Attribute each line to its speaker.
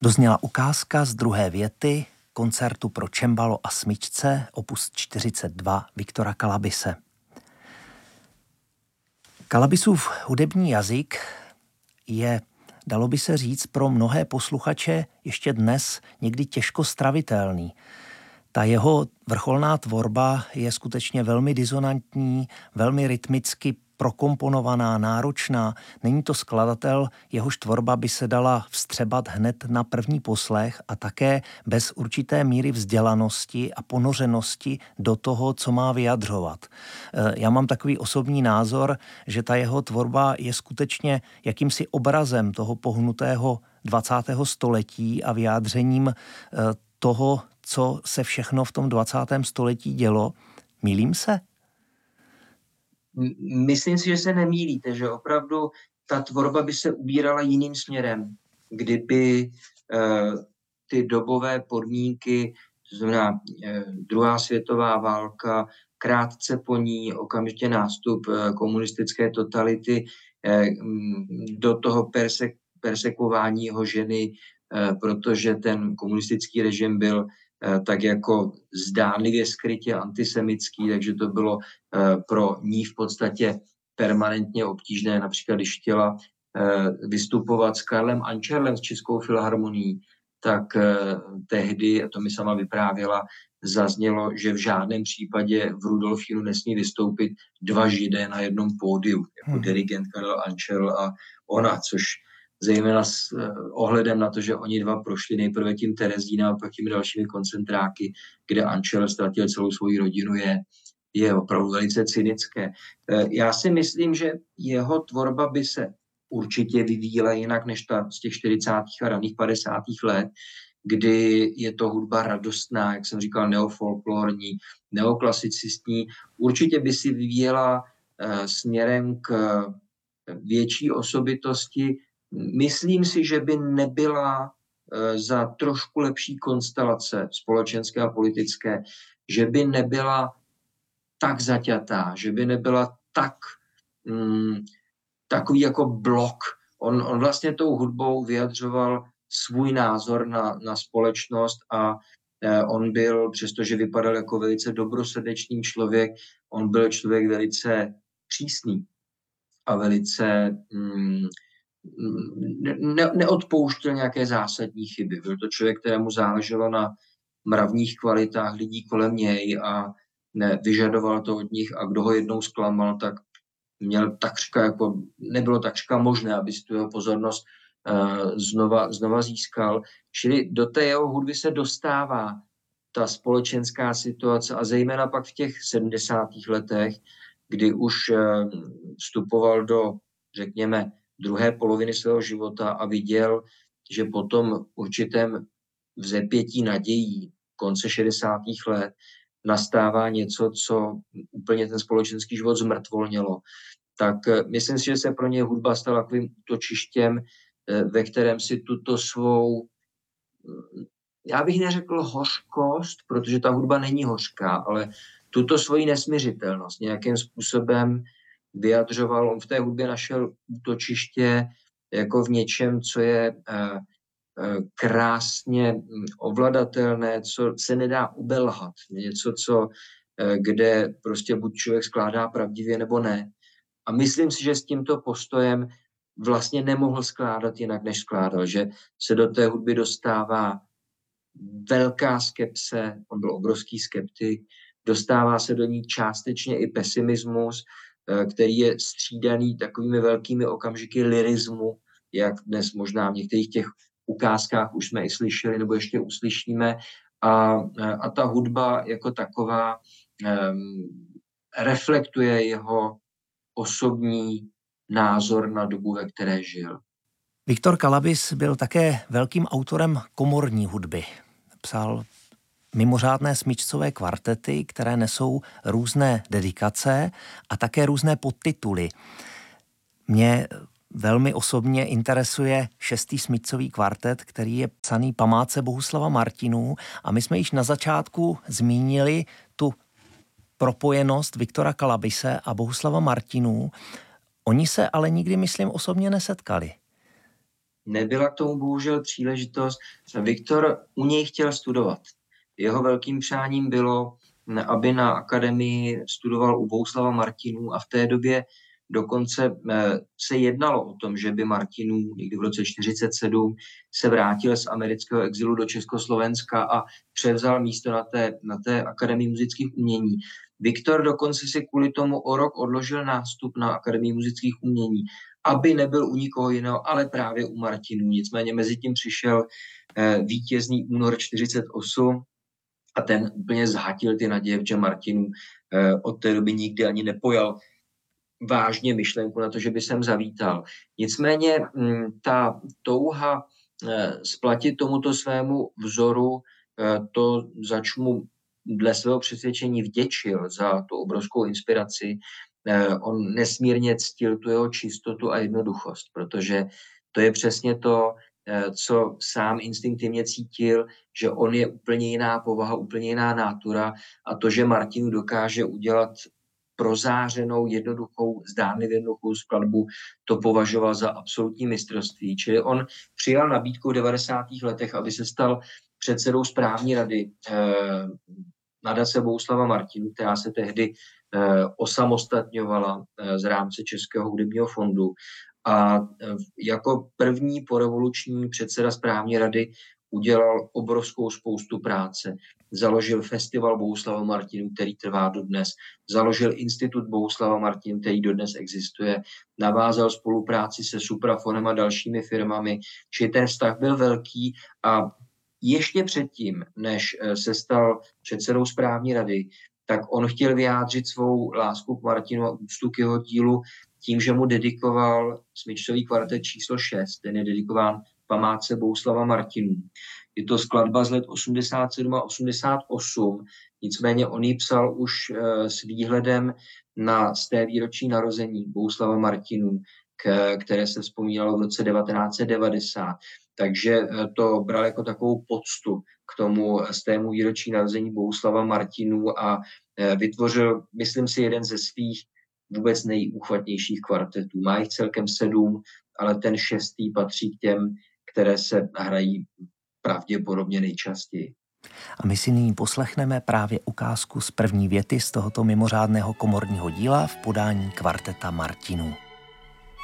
Speaker 1: Dozněla ukázka z druhé věty koncertu pro cembalo a smyčce opus 42 Viktora Kalabise. Kalabisův hudební jazyk je, dalo by se říct, pro mnohé posluchače ještě dnes někdy těžko stravitelný. Ta jeho vrcholná tvorba je skutečně velmi disonantní, velmi rytmicky prokomponovaná, náročná. Není to skladatel, jehož tvorba by se dala vstřebat hned na první poslech a také bez určité míry vzdělanosti a ponořenosti do toho, co má vyjadřovat. Já mám takový osobní názor, že ta jeho tvorba je skutečně jakýmsi obrazem toho pohnutého 20. století a vyjádřením toho, co se všechno v tom 20. století dělo. Mýlím se?
Speaker 2: Myslím si, že se nemýlíte, že opravdu ta tvorba by se ubírala jiným směrem, kdyby ty dobové podmínky, to znamená druhá světová válka, krátce po ní okamžitě nástup komunistické totality, do toho persekování jeho ženy, protože ten komunistický režim byl tak jako zdánlivě skrytě antisemický, takže to bylo pro ní v podstatě permanentně obtížné. Například, když chtěla vystupovat s Karlem Ančerlem, s Českou filharmonií, tak tehdy, a to mi sama vyprávěla, zaznělo, že v žádném případě v Rudolfínu nesmí vystoupit dva Židé na jednom pódiu, jako dirigent Karel Ančerl a ona, což zejména s ohledem na to, že oni dva prošli nejprve tím Terezínem a pak těmi dalšími koncentráky, kde Ančerl ztratil celou svou rodinu, je opravdu velice cynické. Já si myslím, že jeho tvorba by se určitě vyvíjela jinak než ta z těch 40. a raných 50. let, kdy je to hudba radostná, jak jsem říkal, neofolklorní, neoklasicistní. Určitě by si vyvíjela směrem k větší osobitosti. Myslím si, že by nebyla za trošku lepší konstelace společenské a politické, že by nebyla tak zaťatá, že by nebyla takový jako blok. On vlastně tou hudbou vyjadřoval svůj názor na společnost a on byl, přestože vypadal jako velice dobrosrdečný člověk, on byl člověk velice přísný a velice neodpouštěl nějaké zásadní chyby. Byl to člověk, kterému záleželo na mravních kvalitách lidí kolem něj a vyžadoval to od nich a kdo ho jednou zklamal, tak měl takřka jako, nebylo takřka možné, aby si tu jeho pozornost znova získal. Čili do té jeho hudby se dostává ta společenská situace a zejména pak v těch 70. letech, kdy už vstupoval do, řekněme, druhé poloviny svého života a viděl, že po tom určitém vzepětí nadějí konce 60. let nastává něco, co úplně ten společenský život zmrtvolnilo. Tak myslím si, že se pro ně hudba stala takovým útočištěm, ve kterém si tuto svou, já bych neřekl hořkost, protože ta hudba není hořká, ale tuto svoji nesmiřitelnost nějakým způsobem vyjadřoval. On v té hudbě našel útočiště jako v něčem, co je krásně ovladatelné, co se nedá ubelhat. Něco, kde prostě buď člověk skládá pravdivě nebo ne. A myslím si, že s tímto postojem vlastně nemohl skládat jinak, než skládal, že se do té hudby dostává velká skepse, on byl obrovský skeptik, dostává se do ní částečně i pesimismus, který je střídaný takovými velkými okamžiky lirismu, jak dnes možná v některých těch ukázkách už jsme i slyšeli, nebo ještě uslyšíme. A ta hudba jako taková reflektuje jeho osobní názor na dobu, ve které žil.
Speaker 1: Viktor Kalabis byl také velkým autorem komorní hudby. Psal mimořádné smyčcové kvartety, které nesou různé dedikace a také různé podtituly. Mě velmi osobně interesuje 6. smyčcový kvartet, který je psaný památce Bohuslava Martinů a my jsme již na začátku zmínili tu propojenost Viktora Kalabise a Bohuslava Martinů. Oni se ale nikdy, myslím, osobně nesetkali.
Speaker 2: nebyla k tomu bohužel příležitost. Viktor u něj chtěl studovat. Jeho velkým přáním bylo, aby na akademii studoval u Bohuslava Martinů a v té době dokonce se jednalo o tom, že by Martinů někdy v roce 1947 se vrátil z amerického exilu do Československa a převzal místo na té akademii muzických umění. Viktor dokonce si kvůli tomu o rok odložil nástup na akademii muzických umění, aby nebyl u nikoho jiného, ale právě u Martinů. Nicméně mezi tím přišel vítězný únor 1948 a ten úplně zhatil ty naděje, že Martinů od té doby nikdy ani nepojal vážně myšlenku na to, že by sem zavítal. Nicméně ta touha splatit tomuto svému vzoru, to zač mu dle svého přesvědčení vděčil za tu obrovskou inspiraci. On nesmírně ctil tu jeho čistotu a jednoduchost, protože to je přesně to, co sám instinktivně cítil, že on je úplně jiná povaha, úplně jiná nátura a to, že Martinů dokáže udělat prozářenou, jednoduchou, zdánlivě jednoduchou skladbu, to považoval za absolutní mistrovství. Čili on přijal nabídku v 90. letech, aby se stal předsedou správní rady nadace Bohuslava Martinů, která se tehdy osamostatňovala z rámce Českého hudebního fondu. A jako první porevoluční předseda správní rady udělal obrovskou spoustu práce. Založil festival Bohuslava Martinů, který trvá dodnes. Založil institut Bohuslava Martinů, který dodnes existuje. Navázal spolupráci se Suprafonem a dalšími firmami. Čili ten vztah byl velký a ještě předtím, než se stal předsedou správní rady, tak on chtěl vyjádřit svou lásku k Martinu a úctu k jeho dílu tím, že mu dedikoval smyčcový kvartet číslo 6, ten je dedikován památce Bohuslava Martinů. Je to skladba z let 87 a 88, nicméně on ji psal už s výhledem na 100. výročí narození Bohuslava Martinů, které se vzpomínalo v roce 1990. Takže to bral jako takovou poctu k tomu 100. výročí narození Bohuslava Martinů a vytvořil, myslím si, jeden ze svých vůbec nejúchvatnějších kvartetů. Má jich celkem 7, ale ten 6. patří k těm, které se hrají pravděpodobně nejčastěji.
Speaker 1: A my si nyní poslechneme právě ukázku z první věty z tohoto mimořádného komorního díla v podání kvarteta Martinů.